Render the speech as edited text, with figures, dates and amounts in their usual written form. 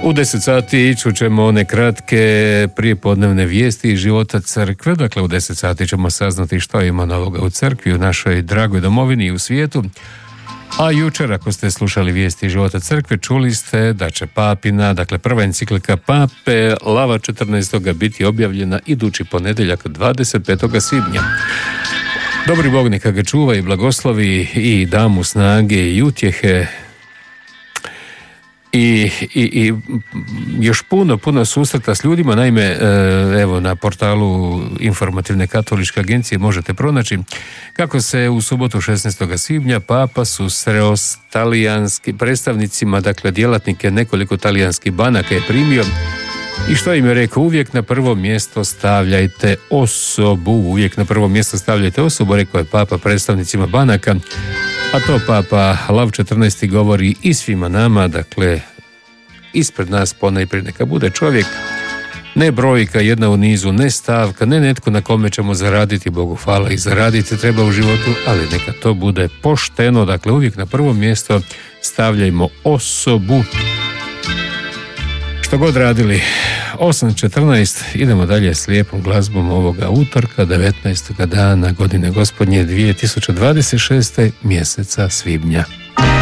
U 10 sati čućemo one kratke prijepodnevne vijesti iz života crkve. Dakle, u 10 sati ćemo saznati što ima novoga u crkvi, u našoj dragoj domovini i u svijetu. A jučer, ako ste slušali vijesti iz života crkve, čuli ste da će papina, dakle prva enciklika Pape Lava 14. biti objavljena idući ponedjeljak 25. svibnja. Dobri Bog neka ga čuva i blagoslovi i da mu snage i utjehe i još puno susreta s ljudima. Naime, evo na portalu Informativne katoličke agencije možete pronaći kako se u subotu 16. svibnja Papa susreo s talijanskim predstavnicima, dakle djelatnike nekoliko talijanskih banaka je primio i što im je rekao: uvijek na prvo mjesto stavljajte osobu, rekao je Papa predstavnicima banaka. A to Papa Lav 14. govori i svima nama, dakle, ispred nas ponajprije neka bude čovjek, ne brojka jedna u nizu, ne stavka, ne netko na kome ćemo zaraditi, Bogu hvala, i zaraditi treba u životu, ali neka to bude pošteno, dakle, uvijek na prvo mjesto stavljajmo osobu. Što god radili. 8.14, idemo dalje s lijepom glazbom ovoga utorka, 19. dana godine gospodnje 2026. mjeseca svibnja.